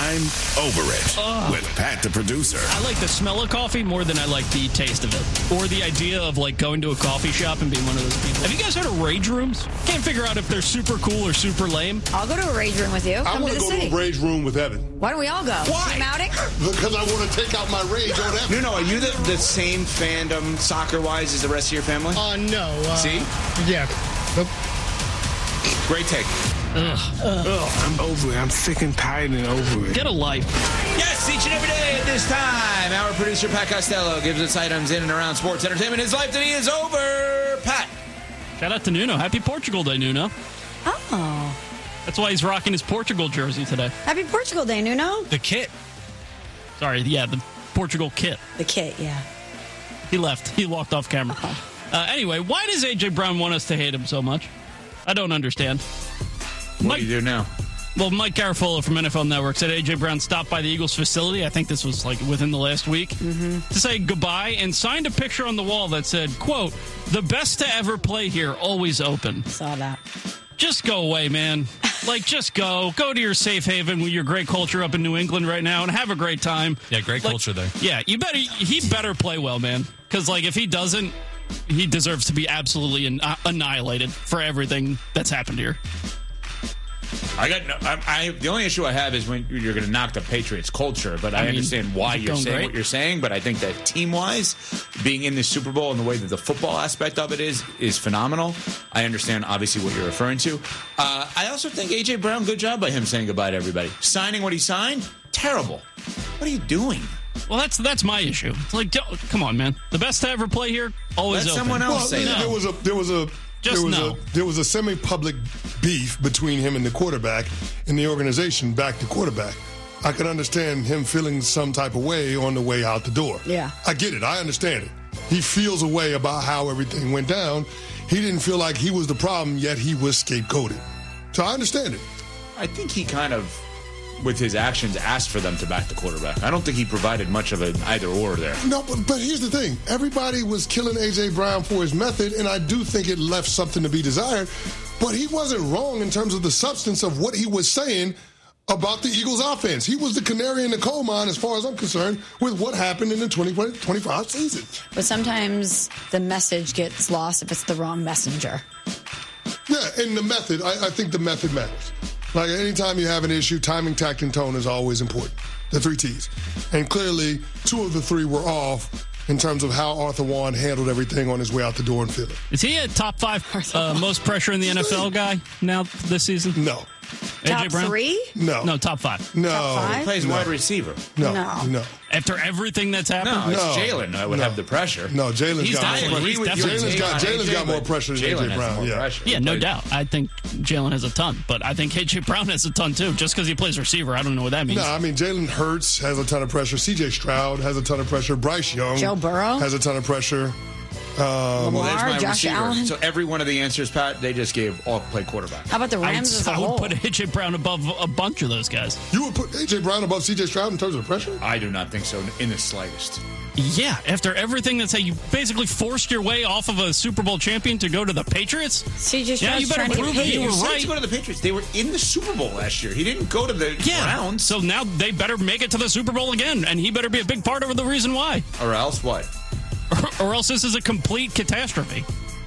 I'm over it with Pat the producer. I like the smell of coffee more than I like the taste of it. Or the idea of like going to a coffee shop and being one of those people. Have you guys heard of rage rooms? Can't figure out if they're super cool or super lame. I'll go to a rage room with you. I want to go to a rage room with Evan. Why don't we all go? Why? Team outing? Because I want to take out my rage on Evan. Nuno, are you the same fandom soccer-wise as the rest of your family? No. See? Yeah. Nope. Great take. I'm over it. I'm sick and tired and over it. Get a life. Yes, each and every day at this time, our producer, Pat Costello, gives us items in and around sports entertainment. His life to me is over. Pat. Shout out to Nuno. Happy Portugal Day, Nuno. Oh. That's why he's rocking his Portugal jersey today. Happy Portugal Day, Nuno. The kit. Sorry, yeah, the Portugal kit. The kit, yeah. He left. He walked off camera. Anyway, why does A.J. Brown want us to hate him so much? I don't understand. What do you do now? Well, Mike Garafolo from NFL Network said A.J. Brown stopped by the Eagles facility. I think this was like within the last week to say goodbye and signed a picture on the wall that said, quote, "The best to ever play here, always open." Saw that. Just go away, man. Like, just go. Go to your safe haven with your great culture up in New England right now and have a great time. Yeah, great culture there. Yeah, he better play well, man. Because, like, if he doesn't, he deserves to be absolutely annihilated for everything that's happened here. The only issue I have is when you're going to knock the Patriots culture, but I understand why you're saying what you're saying, but I think that team-wise, being in the Super Bowl and the way that the football aspect of it is phenomenal. I understand, obviously, what you're referring to. I also think A.J. Brown, good job by him saying goodbye to everybody. Signing what he signed? Terrible. What are you doing? Well, that's my issue. It's like, come on, man. The best to ever play here, always Let open. someone else say that. There was a semi-public beef between him and the quarterback and the organization back to quarterback. I could understand him feeling some type of way on the way out the door. Yeah. I get it. I understand it. He feels a way about how everything went down. He didn't feel like he was the problem, yet he was scapegoated. So I understand it. I think he kind of, with his actions, asked for them to back the quarterback. I don't think he provided much of an either-or there. No, but here's the thing. Everybody was killing A.J. Brown for his method, and I do think it left something to be desired. But he wasn't wrong in terms of the substance of what he was saying about the Eagles' offense. He was the canary in the coal mine, as far as I'm concerned, with what happened in the 2025 season. But sometimes the message gets lost if it's the wrong messenger. Yeah, and the method, I think the method matters. Like, anytime you have an issue, timing, tact, and tone is always important. The 3 T's. And clearly, 2 of the 3 were off in terms of how Arthur Warren handled everything on his way out the door in Philly. Is he a top 5 most pressure in the NFL guy now this season? No. A.J. Brown? 3? No, top 5. No. Top 5? He plays wide receiver. No. After everything that's happened? No, it's Jalen that would have the pressure. No, Jalen's got more pressure than A.J. Brown. Yeah, no doubt. I think Jalen has a ton, but I think A.J. Brown has a ton too. Just because he plays receiver, I don't know what that means. No, I mean, Jalen Hurts has a ton of pressure. C.J. Stroud has a ton of pressure. Bryce Young Joe Burrow has a ton of pressure. Lamar, Josh receiver. Allen. So every one of the answers, Pat, they just gave all play quarterback. How about the Rams as a I whole? would put A.J. Brown above a bunch of those guys. You would put A.J. Brown above C.J. Stroud in terms of pressure? I do not think so in the slightest. Yeah, after everything that's you basically forced your way off of a Super Bowl champion to go to the Patriots. C.J. Yeah, Stroud's you better trying to prove get that paid. you were right. To go to the Patriots. They were in the Super Bowl last year. He didn't go to the Browns. So now they better make it to the Super Bowl again, and he better be a big part of the reason why. Or else what? Or else this is a complete catastrophe.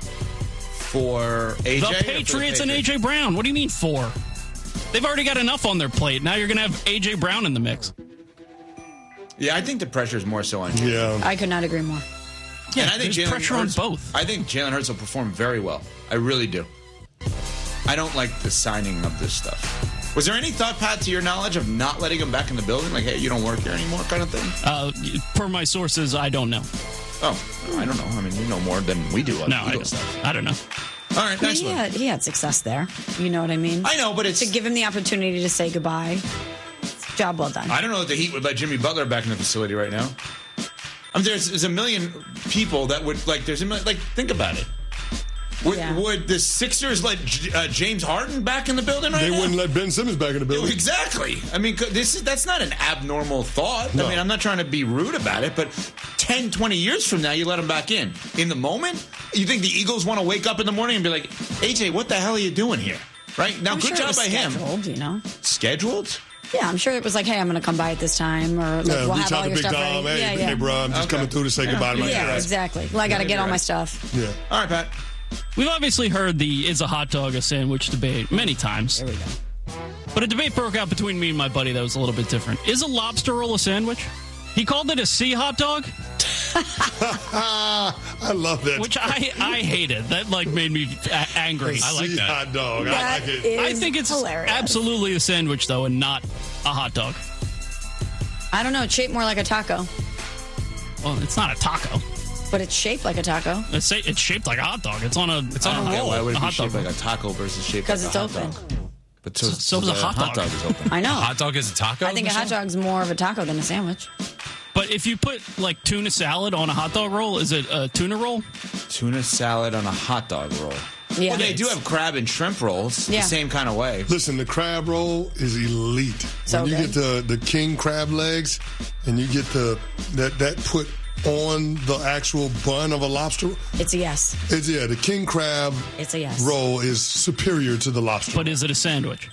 For AJ? The Patriots and A.J. Brown. What do you mean for? They've already got enough on their plate. Now you're going to have A.J. Brown in the mix. Yeah, I think the pressure is more so on Jalen. Yeah. I could not agree more. Yeah, and I think there's pressure on both. I think Jalen Hurts will perform very well. I really do. I don't like the signing of this stuff. Was there any thought, Pat, to your knowledge of not letting him back in the building? Like, hey, you don't work here anymore kind of thing? Per my sources, I don't know. Oh, I don't know. I mean, you know more than we do on No, Eagle stuff. I don't know. All right, next one. He had success there. You know what I mean? I know, but it's... To give him the opportunity to say goodbye. Job well done. I don't know if the Heat would let Jimmy Butler back in the facility right now. There's a million people that would, like, think about it. Would the Sixers let James Harden back in the building right now? They wouldn't let Ben Simmons back in the building. Exactly. I mean, that's not an abnormal thought. No. I mean, I'm not trying to be rude about it, but 10, 20 years from now, you let him back in. In the moment, you think the Eagles want to wake up in the morning and be like, AJ, what the hell are you doing here? Right? Now, good job by him. Scheduled, you know. Scheduled? Yeah, I'm sure it was like, hey, I'm going to come by at this time, or like, we'll reach have out all to your Big stuff Dom. ready. Hey, bro, I'm just coming through to say goodbye to my kids. Exactly. Well, I got to get all my stuff. Yeah. All right, Pat. We've obviously heard the is a hot dog a sandwich debate many times. There we go. But a debate broke out between me and my buddy that was a little bit different. Is a lobster roll a sandwich? He called it a sea hot dog. I love that. Which I hated. That made me angry. I like that. Hot dog. I like it. I think it's hilarious. Absolutely a sandwich, though, and not a hot dog. I don't know. It's shaped more like a taco. Well, it's not a taco. But it's shaped like a taco. It's shaped like a hot dog. It's on a roll. Why would it a be hot shaped dog like a taco versus shaped like a hot Because it's open. dog? But so is a hot dog. is open. I know. A hot dog is a taco? I think a hot dog's more of a taco than a sandwich. But if you put tuna salad on a hot dog roll, is it a tuna roll? Tuna salad on a hot dog roll. Yeah. Well, they do have crab and shrimp rolls the same kind of way. Listen, the crab roll is elite. So when you get the king crab legs and you get that put on the actual bun of a lobster. It's a yes. The king crab It's a yes. roll is superior to the lobster. But is it a sandwich?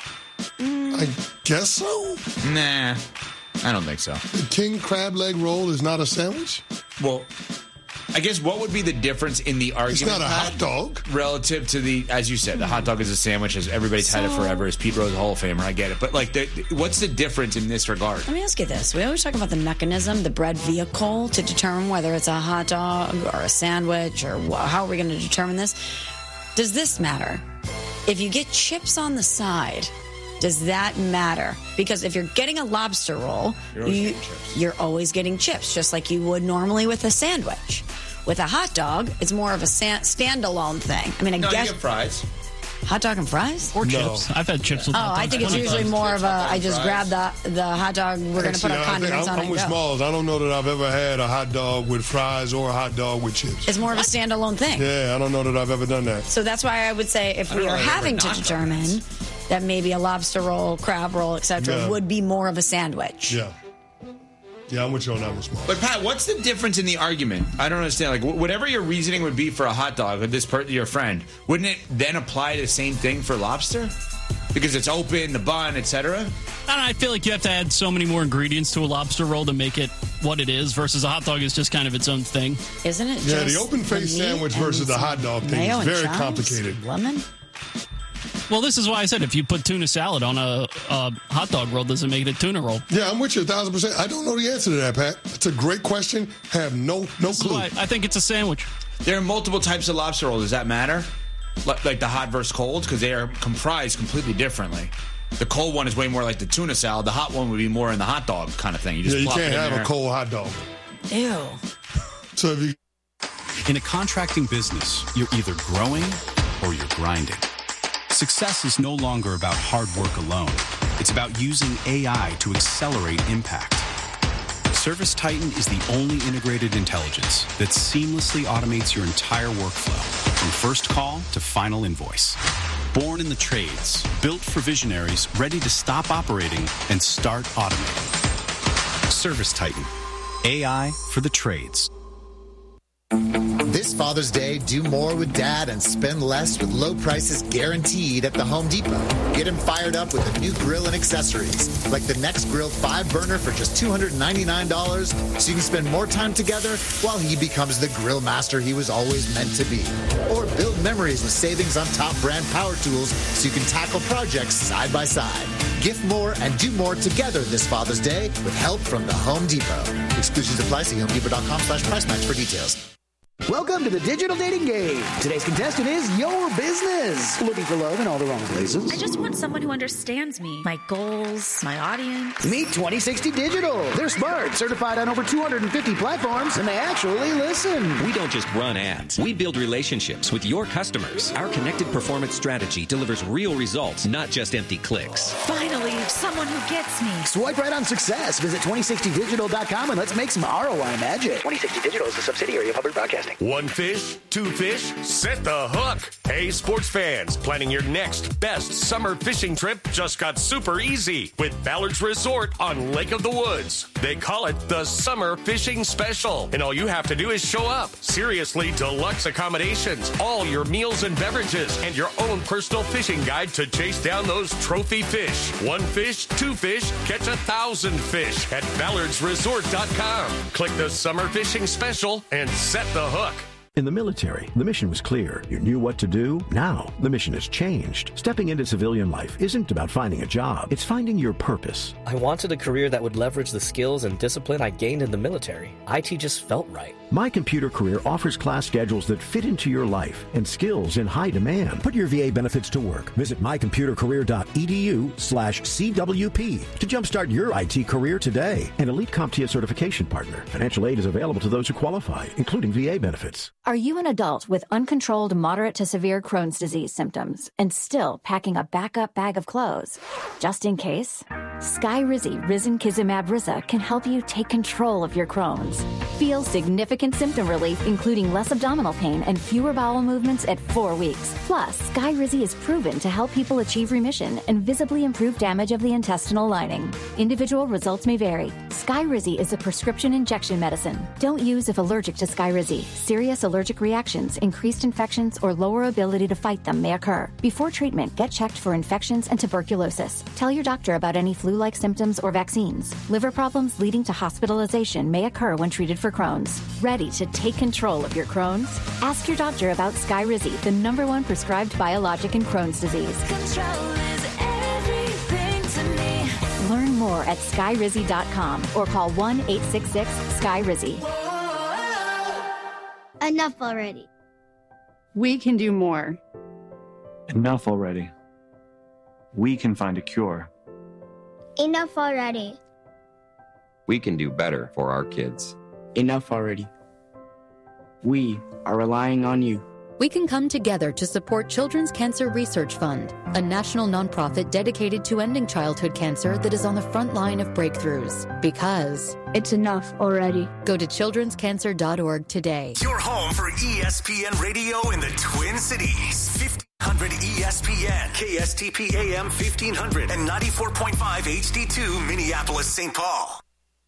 I guess so. Nah, I don't think so. The king crab leg roll is not a sandwich? Well, I guess what would be the difference in the argument? It's not a Pat, hot dog. Relative to as you said, the hot dog is a sandwich, as everybody's had it forever, as Pete Rose, a Hall of Famer, I get it. But what's the difference in this regard? Let me ask you this. We always talk about the mechanism, the bread vehicle, to determine whether it's a hot dog or a sandwich, or how are we going to determine this? Does this matter? If you get chips on the side, does that matter? Because if you're getting a lobster roll, you're always getting chips, just like you would normally with a sandwich. With a hot dog, it's more of a standalone thing. I mean, I guess you get fries. Hot dog and fries? Or chips. I've had chips with hot dogs. I think it's usually more of I just grab the hot dog, we're going to put our condiments on it. I'm with Smalls. I don't know that I've ever had a hot dog with fries or a hot dog with chips. It's more of a standalone thing. Yeah, I don't know that I've ever done that. So that's why I would say if we are having to determine that maybe a lobster roll, crab roll, etc., would be more of a sandwich. Yeah, I'm with you on that one, Small. But Pat, what's the difference in the argument? I don't understand. Whatever your reasoning would be for a hot dog with your friend, wouldn't it then apply the same thing for lobster? Because it's open, the bun, etc. I feel like you have to add so many more ingredients to a lobster roll to make it what it is, versus a hot dog is just kind of its own thing. Isn't it? Yeah, the open face sandwich versus the hot dog thing is very complicated. Lemon? Well, this is why I said if you put tuna salad on a hot dog roll, does it make it a tuna roll? Yeah, I'm with you 1,000%. I don't know the answer to that, Pat. It's a great question. Have no clue. I think it's a sandwich. There are multiple types of lobster roll. Does that matter? Like the hot versus cold? Because they are comprised completely differently. The cold one is way more like the tuna salad. The hot one would be more in the hot dog kind of thing. You can't have a cold hot dog. Ew. So if you... In a contracting business, you're either growing or you're grinding. Success is no longer about hard work alone. It's about using AI to accelerate impact. ServiceTitan is the only integrated intelligence that seamlessly automates your entire workflow, from first call to final invoice. Born in the trades, built for visionaries ready to stop operating and start automating. ServiceTitan, AI for the trades. This Father's Day, do more with Dad and spend less with low prices guaranteed at the Home Depot. Get him fired up with a new grill and accessories, like the Next Grill 5-burner for just $299, so you can spend more time together while he becomes the grill master he was always meant to be. Or build memories with savings on top brand power tools so you can tackle projects side by side. Gift more and do more together this Father's Day with help from the Home Depot. Exclusions apply. See HomeDepot.com/price match for details. Welcome to the Digital Dating Game. Today's contestant is your business. Looking for love in all the wrong places? I just want someone who understands me, my goals, my audience. Meet 2060 Digital. They're smart, certified on over 250 platforms, and they actually listen. We don't just run ads. We build relationships with your customers. Our connected performance strategy delivers real results, not just empty clicks. Finally, someone who gets me. Swipe right on success. Visit 2060digital.com and let's make some ROI magic. 2060 Digital is a subsidiary of Hubbard Broadcasting. broadcasting. One fish, two fish, set the hook. Hey, sports fans, planning your next best summer fishing trip just got super easy with Ballard's Resort on Lake of the Woods. They call it the Summer Fishing Special, and all you have to do is show up. Seriously deluxe accommodations, all your meals and beverages, and your own personal fishing guide to chase down those trophy fish. One fish, two fish, catch 1,000 fish at ballardsresort.com. Click the Summer Fishing Special and set the hook. In the military, the mission was clear. You knew what to do. Now, the mission has changed. Stepping into civilian life isn't about finding a job. It's finding your purpose. I wanted a career that would leverage the skills and discipline I gained in the military. IT just felt right. My Computer Career offers class schedules that fit into your life and skills in high demand. Put your VA benefits to work. Visit mycomputercareer.edu/CWP to jumpstart your IT career today. An elite CompTIA certification partner. Financial aid is available to those who qualify, including VA benefits. Are you an adult with uncontrolled moderate to severe Crohn's disease symptoms and still packing a backup bag of clothes? Just in case, Skyrizi Risankizumab Riza can help you take control of your Crohn's. Feel significant symptom relief, including less abdominal pain and fewer bowel movements at 4 weeks. Plus, Skyrizi is proven to help people achieve remission and visibly improve damage of the intestinal lining. Individual results may vary. Skyrizi is a prescription injection medicine. Don't use if allergic to Skyrizi. Serious allergic reactions, increased infections, or lower ability to fight them may occur. Before treatment, get checked for infections and tuberculosis. Tell your doctor about any flu-like symptoms or vaccines. Liver problems leading to hospitalization may occur when treated for Crohn's. Ready to take control of your Crohn's? Ask your doctor about Skyrizi, the #1 prescribed biologic in Crohn's disease. Control is everything to me. Learn more at skyrizi.com or call 1-866-SKYRIZI. Enough already. We can do more. Enough already. We can find a cure. Enough already. We can do better for our kids. Enough already. We are relying on you. We can come together to support Children's Cancer Research Fund, a national nonprofit dedicated to ending childhood cancer that is on the front line of breakthroughs. Because it's enough already. Go to childrenscancer.org today. Your home for ESPN Radio in the Twin Cities. 1500 ESPN, KSTP AM 1500, and 94.5 HD2 Minneapolis, St. Paul.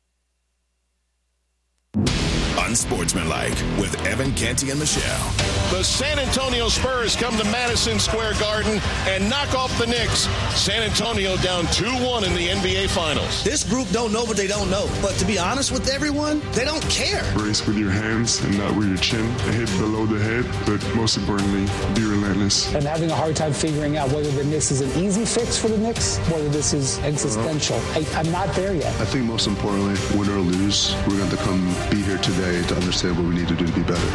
Unsportsmanlike with Evan Canty and Michelle. The San Antonio Spurs come to Madison Square Garden and knock off the Knicks. San Antonio down 2-1 in the NBA Finals. This group don't know what they don't know. But to be honest with everyone, they don't care. Brace with your hands and not with your chin. A hit below the head, but most importantly, be relentless. I'm having a hard time figuring out whether this is an easy fix for the Knicks, whether this is existential. I'm not there yet. I think most importantly, win or lose, we're going to come be here today to understand what we need to do to be better.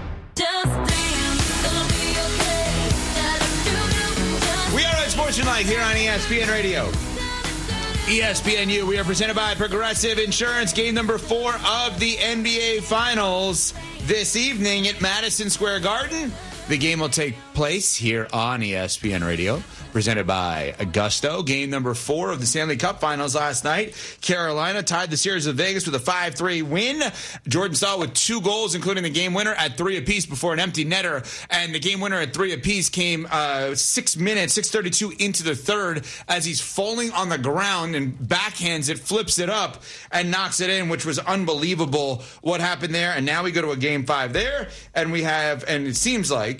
We are at Sportsmanlike here on ESPN Radio. ESPNU, we are presented by Progressive Insurance. Game number 4 of the NBA Finals this evening at Madison Square Garden. The game will take place here on ESPN Radio, presented by Augusto. Game number 4 of the Stanley Cup Finals last night. Carolina tied the series of Vegas with a 5-3 win. Jordan Staal with 2 goals, including the game winner at 3 apiece before an empty netter. And the game winner at 3 apiece came 6:32 into the third as he's falling on the ground and backhands it, flips it up, and knocks it in, which was unbelievable what happened there. And now we go to a game 5 there, and we have, and it seems like,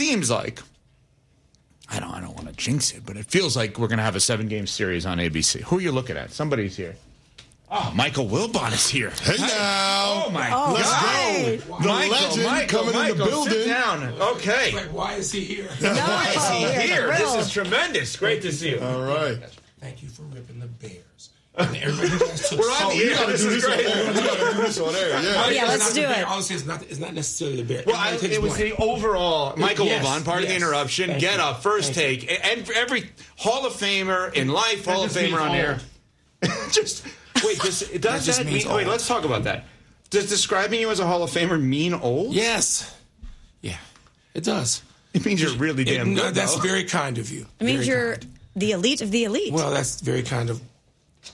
I don't want to jinx it, but it feels like we're going to have a 7-game series on ABC. Who are you looking at? Somebody's here. Oh, Michael Wilbon is here. Hey now. Oh, my God. Let's go. The legend coming in the building. Sit down. Okay. Like, why is he here? Why is he here? This is tremendous. Great to see you. All right. Thank you for ripping the Bears. And everybody took we're on the air. This is great. We got to do this on air. Yeah, let's do it. Honestly, it's not necessarily the Bears. Well, it was the overall. Michael Wilbon, part of the interruption. Thank Get you. up, first Thank take. And every Hall of Famer in life, Hall of Famer on air. Just wait. Does that mean? Wait, let's talk about that. Does describing you as a Hall of Famer mean old? Yes. Yeah, it does. It means you're really damn good. That's very kind of you. It means you're the elite of the elite. Well, that's very kind of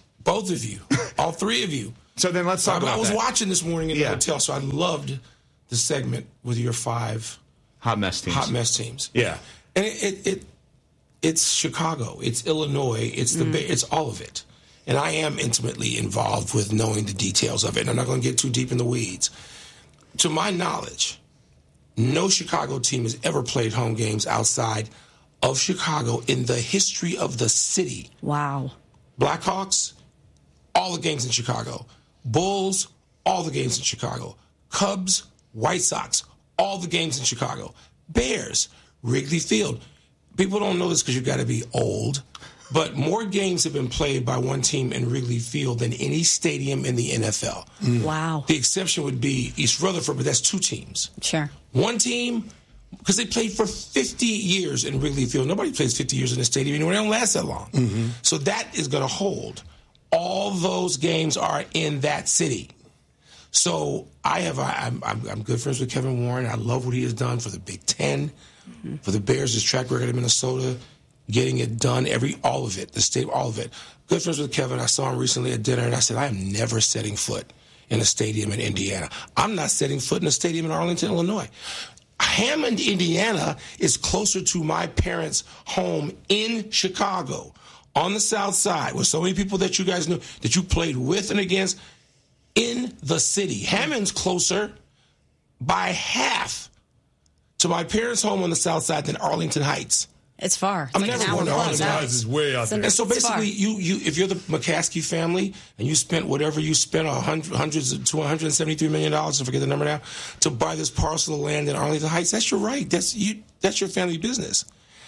both of you, all 3 of you. So then let's talk about that. I was watching this morning in the hotel, so I loved the segment with your 5 hot mess teams. Yeah, and it's Chicago, it's Illinois, it's it's all of it. And I am intimately involved with knowing the details of it. And I'm not going to get too deep in the weeds. To my knowledge, no Chicago team has ever played home games outside of Chicago in the history of the city. Wow. Blackhawks, all the games in Chicago. Bulls, all the games in Chicago. Cubs, White Sox, all the games in Chicago. Bears, Wrigley Field. People don't know this because you've got to be old, but more games have been played by one team in Wrigley Field than any stadium in the NFL. Wow. The exception would be East Rutherford, but that's 2 teams. Sure. One team, because they played for 50 years in Wrigley Field. Nobody plays 50 years in a stadium anymore. They don't last that long. So that is going to hold. All those games are in that city. So I'm good friends with Kevin Warren. I love what he has done for the Big Ten, for the Bears, his track record in Minnesota, getting it done, all of it, the state, all of it. Good friends with Kevin. I saw him recently at dinner, and I said, I am never setting foot in a stadium in Indiana. I'm not setting foot in a stadium in Arlington, Illinois. Hammond, Indiana is closer to my parents' home in Chicago on the South Side with so many people that you guys knew, that you played with and against in the city. Hammond's closer by half to my parents' home on the South Side than Arlington Heights. It's far. I'm never going to Arlington Heights. Is way out there. And so basically, you if you're the McCaskey family and you spent whatever you spent, hundreds to $173 million, I forget the number now, to buy this parcel of land in Arlington Heights, that's your right. That's your family business.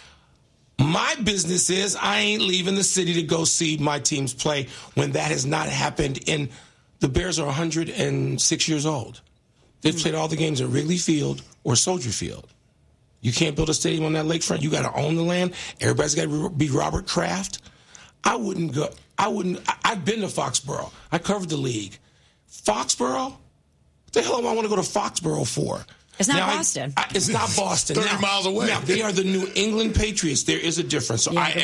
My business is I ain't leaving the city to go see my teams play when that has not happened. And the Bears are 106 years old. They've played all the games at Wrigley Field or Soldier Field. You can't build a stadium on that lakefront. You got to own the land. Everybody's got to be Robert Kraft. I wouldn't go. I've been to Foxborough. I covered the league. Foxborough? What the hell do I want to go to Foxborough for? It's not Boston. It's not Boston. 30 miles away. Now, they are the New England Patriots. There is a difference. So oh my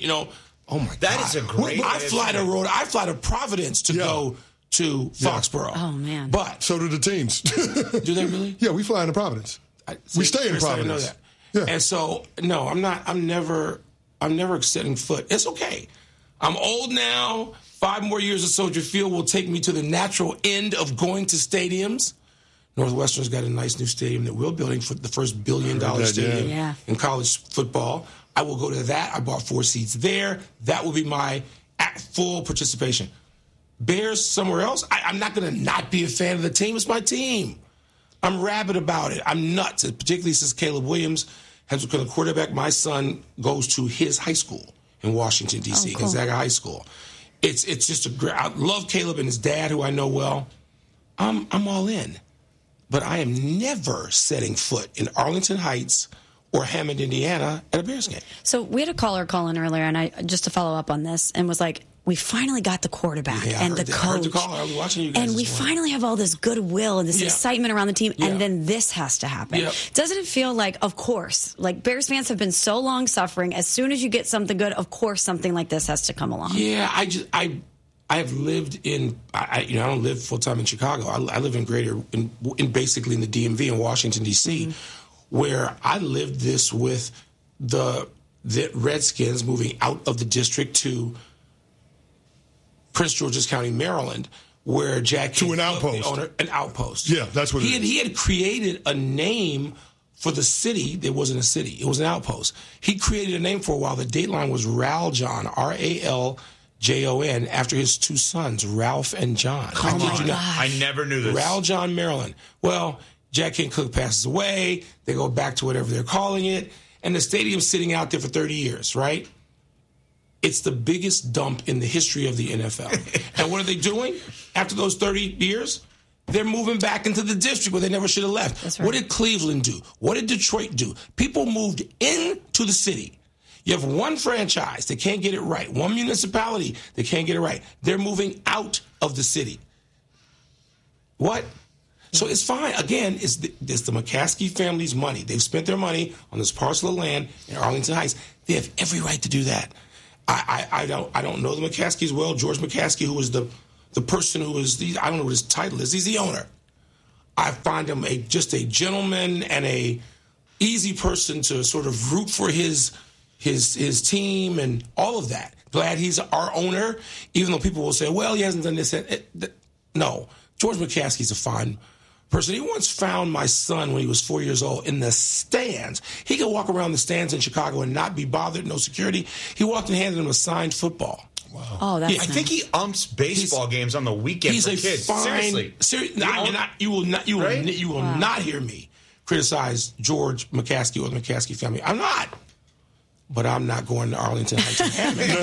God. That is a great. I fly to Providence to go to Foxborough. Oh man. But so do the teams. Do they really? Yeah, we fly into Providence. We stay in Providence. I didn't know that. Yeah. And so, no, I'm never setting foot. It's okay. I'm old now. 5 more years at Soldier Field will take me to the natural end of going to stadiums. Northwestern's got a nice new stadium that we're building for the first $1 billion stadium in college football. I will go to that. I bought 4 seats there. That will be my full participation. Bears somewhere else, I'm not going to not be a fan of the team. It's my team. I'm rabid about it. I'm nuts, particularly since Caleb Williams has become the quarterback. My son goes to his high school in Washington, D.C., Gonzaga High School. It's just a great. I love Caleb and his dad, who I know well. I'm all in. But I am never setting foot in Arlington Heights or Hammond, Indiana at a Bears game. So we had a caller call in earlier, and I just to follow up on this, and was like, we finally got the quarterback and the coach. I heard the caller. I was watching you guys. And we finally have all this goodwill and this excitement around the team, and then this has to happen. Yep. Doesn't it feel like, of course, like Bears fans have been so long suffering, as soon as you get something good, of course something like this has to come along? Yeah, I have lived in, I don't live full-time in Chicago. I live in basically in the DMV in Washington, D.C., where I lived this with the Redskins moving out of the district to Prince George's County, Maryland, where Jack to an outpost. The owner, an outpost. Yeah, that's what he had created a name for the city. There wasn't a city; it was an outpost. He created a name for a while. The date line was Raljon, Raljon, after his 2 sons, Ralph and John. Oh my God! I never knew this. Raljon, Maryland. Well, Jack Kent Cooke passes away. They go back to whatever they're calling it, and the stadium's sitting out there for 30 years, right? It's the biggest dump in the history of the NFL. And what are they doing after those 30 years? They're moving back into the district where they never should have left. That's right. What did Cleveland do? What did Detroit do? People moved into the city. You have one franchise that can't get it right, one municipality that can't get it right. They're moving out of the city. What? So it's fine. Again, it's the McCaskey family's money. They've spent their money on this parcel of land in Arlington Heights. They have every right to do that. I don't know the McCaskeys well. George McCaskey, who was the person who was I don't know what his title is. He's the owner. I find him just a gentleman and a easy person to sort of root for his team and all of that. Glad he's our owner, even though people will say, well, he hasn't done this. No, George McCaskey's a fine person. He once found my son when he was 4 years old in the stands. He could walk around the stands in Chicago and not be bothered, no security. He walked and handed him a signed football. Wow. Oh, that's I think he umps baseball games on the weekend for kids. Seriously. You will not hear me criticize George McCaskey or the McCaskey family. I'm not. But I'm not going to Arlington Heights and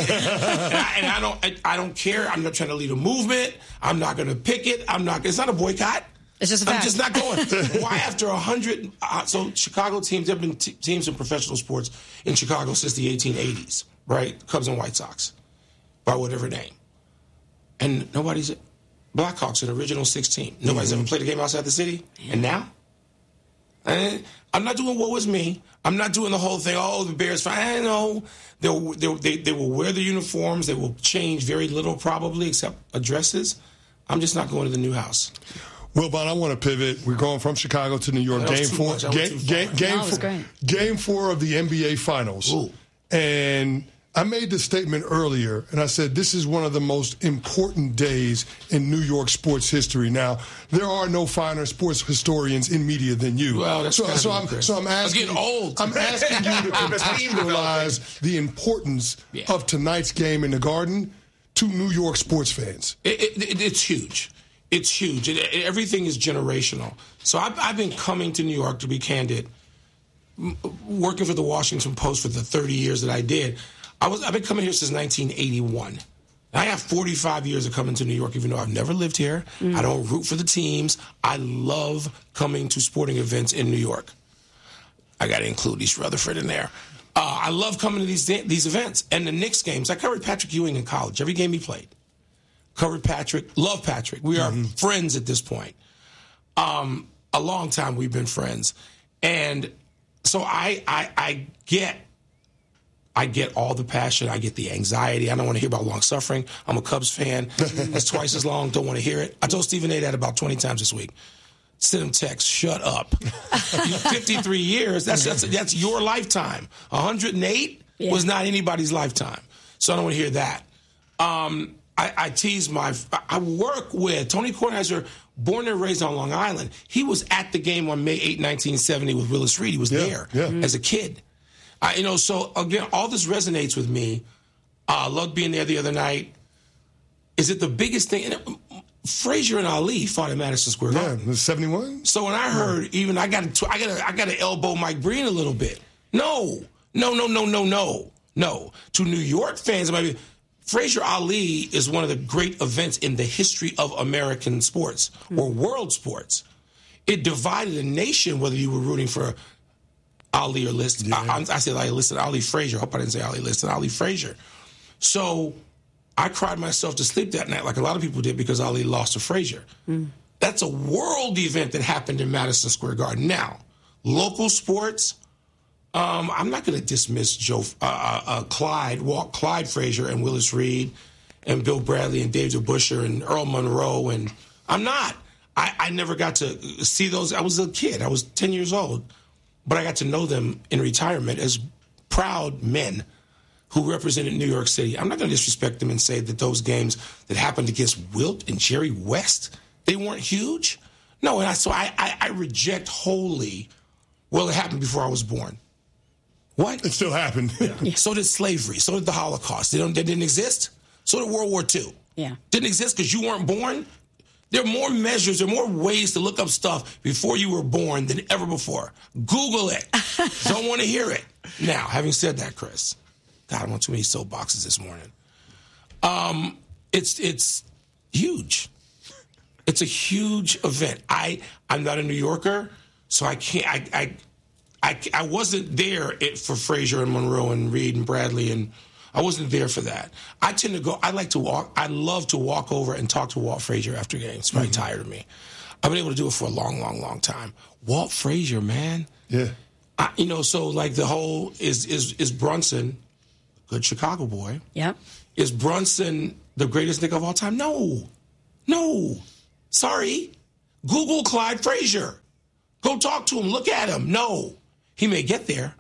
I don't care. I'm not trying to lead a movement. I'm not going to picket. It's not a boycott. It's just a fact. I'm just not going. Why after 100? So Chicago teams, there have been teams in professional sports in Chicago since the 1880s, right? Cubs and White Sox, by whatever name. And nobody's Blackhawks, an original 16. Nobody's ever played a game outside the city. Yeah. And now? I'm not doing what was me. I'm not doing the whole thing, the Bears fine. I know they will wear the uniforms. They will change very little probably except addresses. I'm just not going to the new house. Well, Bon, I want to pivot. We're going from Chicago to New York. Game 4 of the NBA Finals. Ooh. And I made this statement earlier, and I said this is one of the most important days in New York sports history. Now, there are no finer sports historians in media than you. Well, that's I'm asking. I'm getting old. I'm asking you to contextualize the importance of tonight's game in the Garden to New York sports fans. It's huge. It's huge. Everything is generational. So I've been coming to New York, to be candid, working for the Washington Post for the 30 years that I did. I've been coming here since 1981. I have 45 years of coming to New York, even though I've never lived here. I don't root for the teams. I love coming to sporting events in New York. I got to include East Rutherford in there. I love coming to these events. And the Knicks games, I covered Patrick Ewing in college, every game he played. Covered Patrick, love Patrick. We are friends at this point. A long time we've been friends. And so I get all the passion. I get the anxiety. I don't want to hear about long suffering. I'm a Cubs fan. It's twice as long. Don't want to hear it. I told Stephen A. that about 20 times this week. Send him text. Shut up. 53 years. That's your lifetime. 108 was not anybody's lifetime. So I don't want to hear that. I tease I work with Tony Kornheiser, born and raised on Long Island. He was at the game on May 8, 1970 with Willis Reed. He was there as a kid. So again, all this resonates with me. Loved being there the other night. Is it the biggest thing? Frazier and Ali fought at Madison Square Garden. Yeah, it was 71. So when I heard, even I got to elbow Mike Breen a little bit. No. To New York fans, it might be. Frazier Ali is one of the great events in the history of American sports or world sports. It divided a nation whether you were rooting for Ali or Liston. Yeah. I said Ali Liston, Ali Frazier. I hope I didn't say Ali Liston, Ali Frazier. So I cried myself to sleep that night like a lot of people did because Ali lost to Frazier. That's a world event that happened in Madison Square Garden. Now, local sports, I'm not going to dismiss Clyde Frazier and Willis Reed and Bill Bradley and Dave DeBusschere and Earl Monroe, and I'm not. I never got to see those. I was a kid. I was 10 years old. But I got to know them in retirement as proud men who represented New York City. I'm not going to disrespect them and say that those games that happened against Wilt and Jerry West, they weren't huge. No, and so I reject wholly, well, it happened before I was born. What? It still happened. Yeah. So did slavery. So did the Holocaust. They didn't exist. So did World War II. Yeah. Didn't exist because you weren't born. There are more measures, there are more ways to look up stuff before you were born than ever before. Google it. Don't want to hear it. Now, having said that, Chris, God, I'm on too many soapboxes this morning. It's huge. It's a huge event. I'm not a New Yorker, so I can't. I wasn't there for Frazier and Monroe and Reed and Bradley, and I wasn't there for that. I tend to go. I like to walk. I love to walk over and talk to Walt Frazier after games. It's very tired of me. I've been able to do it for a long, long, long time. Walt Frazier, man. Yeah. So like the whole is Brunson, good Chicago boy. Yep. Is Brunson the greatest Knick of all time? No. Sorry. Google Clyde Frazier. Go talk to him. Look at him. No. He may get there.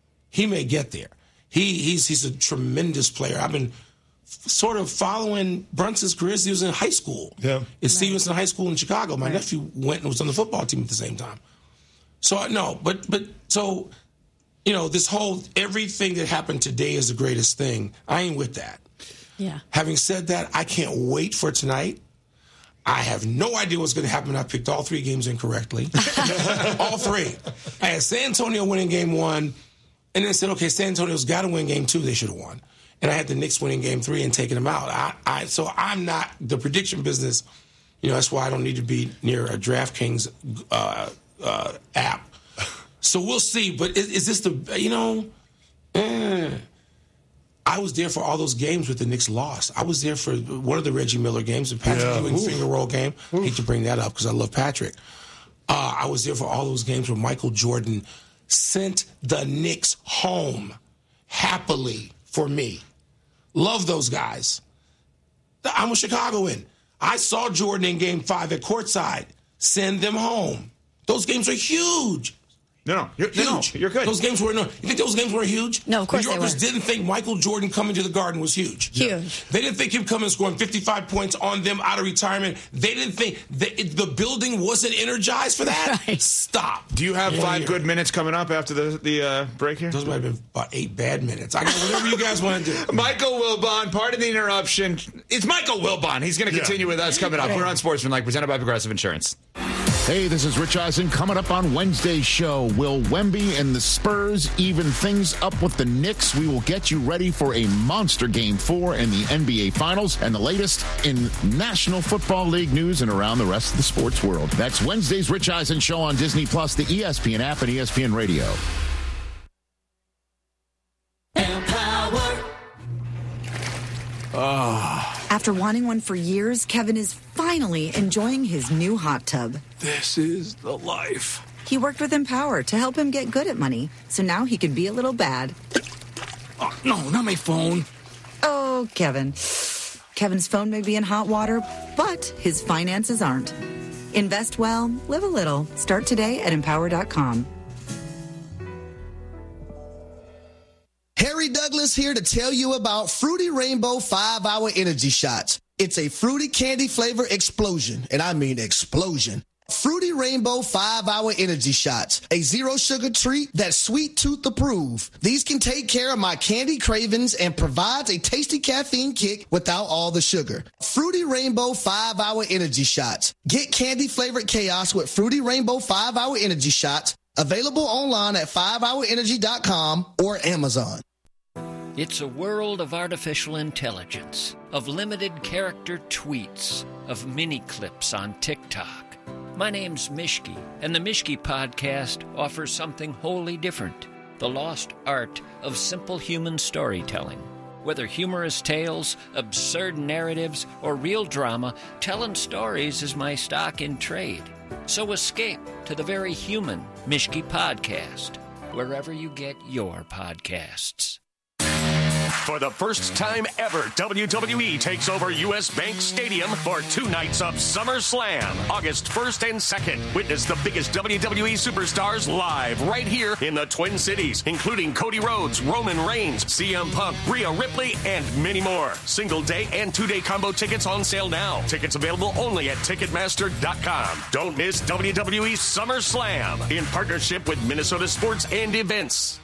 He's a tremendous player. I've been sort of following Brunson's career since he was in high school. Yeah. He was in high school in Chicago. My nephew went and was on the football team at the same time. So, no, but this whole everything that happened today is the greatest thing. I ain't with that. Yeah. Having said that, I can't wait for tonight. I have no idea what's going to happen. I picked all 3 games incorrectly. All 3. I had San Antonio winning game 1, and then said, okay, San Antonio's got to win game 2. They should have won. And I had the Knicks winning game 3 and taking them out. So I'm not the prediction business. That's why I don't need to be near a DraftKings app. So we'll see. But is this I was there for all those games with the Knicks lost. I was there for one of the Reggie Miller games, the Patrick Ewing finger roll game. I hate to bring that up because I love Patrick. I was there for all those games where Michael Jordan sent the Knicks home happily for me. Love those guys. I'm a Chicagoan. I saw Jordan in Game 5 at courtside. Send them home. Those games are huge. No, you're good. Those games were You think those games were huge? No, of course New Yorkers they didn't think Michael Jordan coming to the Garden was huge. Huge. They didn't think him coming and scoring 55 points on them out of retirement. They didn't think the building wasn't energized for that. Right. Stop. Do you have 5 good minutes coming up after the break here? Those might have been about 8 bad minutes. I got whatever you guys want to do. Michael Wilbon, part of the interruption. It's Michael Wilbon. He's going to continue with us coming up. We're on Sportsmanlike, presented by Progressive Insurance. Hey, this is Rich Eisen. Coming up on Wednesday's show, will Wemby and the Spurs even things up with the Knicks? We will get you ready for a monster Game 4 in the NBA Finals and the latest in National Football League news and around the rest of the sports world. That's Wednesday's Rich Eisen show on Disney+, the ESPN app, and ESPN Radio. After wanting one for years, Kevin is finally enjoying his new hot tub. This is the life. He worked with Empower to help him get good at money, so now he can be a little bad. Oh, no, not my phone. Oh, Kevin. Kevin's phone may be in hot water, but his finances aren't. Invest well, live a little. Start today at Empower.com. Harry Douglas here to tell you about Fruity Rainbow 5-Hour Energy Shots. It's a fruity candy flavor explosion, and I mean explosion. Fruity Rainbow 5-Hour Energy Shots, a zero-sugar treat that's sweet tooth approved. These can take care of my candy cravings and provides a tasty caffeine kick without all the sugar. Fruity Rainbow 5-Hour Energy Shots. Get candy-flavored chaos with Fruity Rainbow 5-Hour Energy Shots. Available online at 5hourenergy.com or Amazon. It's a world of artificial intelligence, of limited character tweets, of mini clips on TikTok. My name's Mishki, and the Mishki Podcast offers something wholly different, the lost art of simple human storytelling. Whether humorous tales, absurd narratives, or real drama, telling stories is my stock in trade. So escape to the very human Mishki Podcast, wherever you get your podcasts. For the first time ever, WWE takes over U.S. Bank Stadium for 2 nights of SummerSlam, August 1st and 2nd. Witness the biggest WWE superstars live right here in the Twin Cities, including Cody Rhodes, Roman Reigns, CM Punk, Rhea Ripley, and many more. Single-day and 2-day combo tickets on sale now. Tickets available only at Ticketmaster.com. Don't miss WWE SummerSlam in partnership with Minnesota Sports and Events.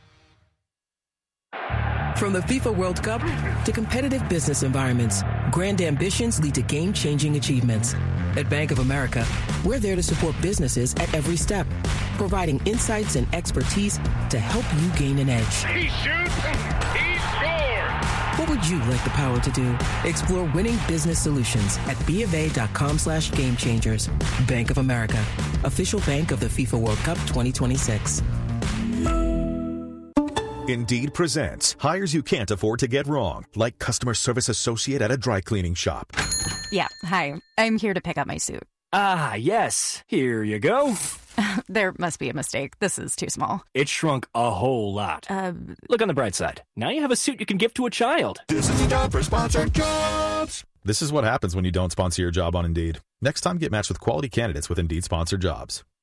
From the FIFA World Cup to competitive business environments, grand ambitions lead to game-changing achievements. At Bank of America, we're there to support businesses at every step, providing insights and expertise to help you gain an edge. He shoots, he scores! What would you like the power to do? Explore winning business solutions at BofA.com/gamechangers. Bank of America, official bank of the FIFA World Cup 2026. Indeed presents hires you can't afford to get wrong, like customer service associate at a dry cleaning shop. Yeah, hi. I'm here to pick up my suit. Ah, yes. Here you go. There must be a mistake. This is too small. It shrunk a whole lot. Look on the bright side. Now you have a suit you can give to a child. This is the job for Sponsored Jobs. This is what happens when you don't sponsor your job on Indeed. Next time, get matched with quality candidates with Indeed Sponsored Jobs.